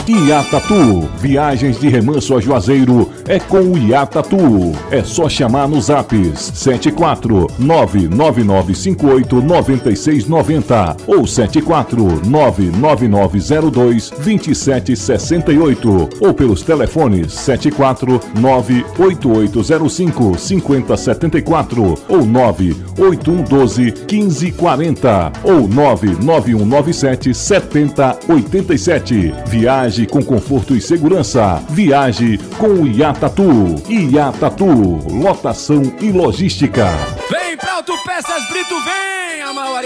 Iatatu, viagens de Remanso a Juazeiro é com o Iatatu. É só chamar nos zaps 74999589690 ou 74999022768 ou pelos telefones 74988055074 ou 981121540 ou 991977087. Viagem com conforto e segurança. Viaje com o Iatatu. Iatatu, lotação e logística. Vem pra Autopeças Brito, vem, Amauari.